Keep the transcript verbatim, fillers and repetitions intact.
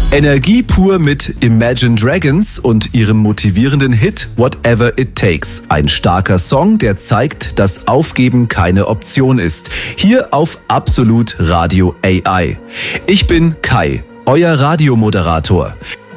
Energie pur mit Imagine Dragons und ihrem motivierenden Hit Whatever It Takes. Ein starker Song, der zeigt, dass Aufgeben keine Option ist. Hier auf Absolut Radio A I. Ich bin Kai, euer Radiomoderator.